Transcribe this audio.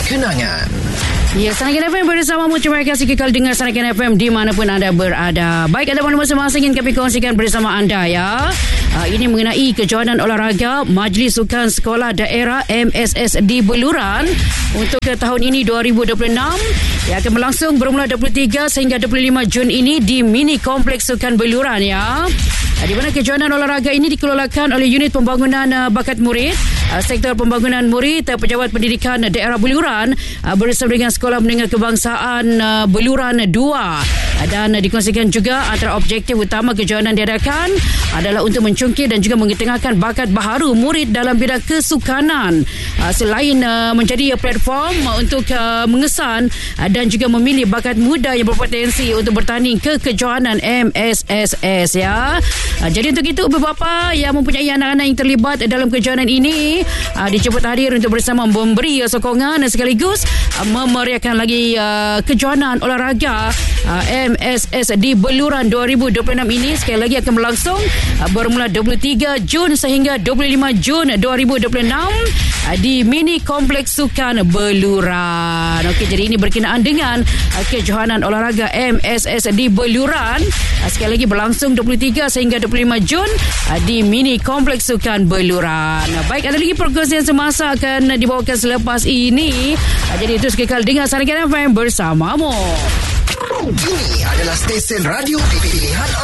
Kenangan. Ya, Sarakan FM bersamamu. Terima kasih kekal dengar Sarakan FM di manapun anda berada. Baik, ada mana masing-masing ingin kami kongsikan bersama anda ya. Ini mengenai kejohanan olahraga Majlis Sukan Sekolah Daerah MSS di Beluran untuk tahun ini 2026 yang akan berlangsung bermula 23 sehingga 25 Jun ini di Mini Kompleks Sukan Beluran ya. Di mana kejohanan olahraga ini dikelolakan oleh Unit Pembangunan Bakat Murid, Sektor Pembangunan Murid, Pejabat Pendidikan Daerah Beluran bersama dengan Sekolah Menengah Kebangsaan Beluran 2. Dan dikongsikan juga antara objektif utama kejohanan diadakan adalah untuk mencungkil dan juga mengetengahkan bakat baharu murid dalam bidang kesukanan, selain menjadi platform untuk mengesan dan juga memilih bakat muda yang berpotensi untuk bertanding ke kejohanan MSSS ya. Jadi untuk itu beberapa yang mempunyai anak-anak yang terlibat dalam kejohanan ini dijemput hadir untuk bersama memberi sokongan dan sekaligus memeriahkan lagi kejohanan olahraga MSS di Beluran 2026 ini sekali lagi akan berlangsung bermula 23 Jun sehingga 25 Jun 2026 di Mini Kompleks Sukan Beluran. Okey, jadi ini berkenaan dengan kejohanan olahraga MSS di Beluran sekali lagi berlangsung 23 sehingga 25 Jun di Mini Kompleks Sukan Beluran. Baik, ada lagi perkongsian semasa akan dibawakan selepas ini. Jadi itu sekali dengar Sarakan FM bersamamu. Ini adalah stesen radio pilihan